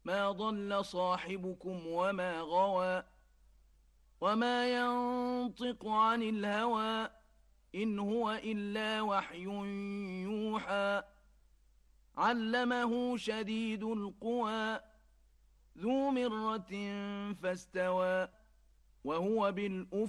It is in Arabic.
ما ضل صاحبكم وما غوى وما ينطق عن الهوى إن هو إلا وحي يوحى علمه شديد القوى ذو مرة فاستوى وهو بالأفق